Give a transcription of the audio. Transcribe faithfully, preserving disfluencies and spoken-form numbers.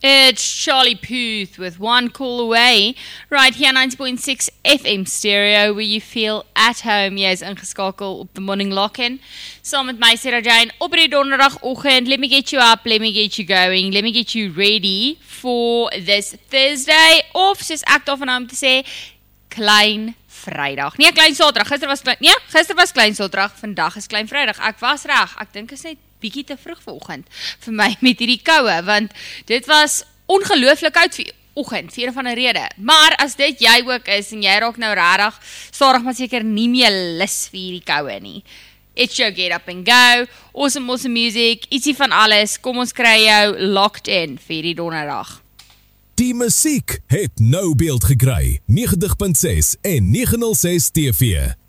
It's Charlie Puth with One Call Away, right here ninety point six F M stereo, where you feel at home. Jy is ingeskakel op the Morning Lock-in. Saam met my, Sarah Jane, op die donderdagoggend. Let me get you up, let me get you going, let me get you ready for this Thursday, of soos ek daarvan om te sê, klein Vrydag. Nee, klein Saterdag. Gister was klein, nee, gister was klein Saterdag, vandag is klein Vrydag. Ek was reg. Ek dink is net bietjie te vroeg vanoggend vir my met hierdie koue, want dit was ongelooflik koud vir oggend, vir een van die rede. Maar as dit jy ook is en jy raak nou regtig stadig maar seker nie meer lus vir hierdie koue nie. It's your get up and go, awesome awesome music, ietsie van alles. Kom ons kry jou locked in vir hierdie donderdag. Die musiek het nou beeld gekry. negentig punt ses en negen nul ses T V.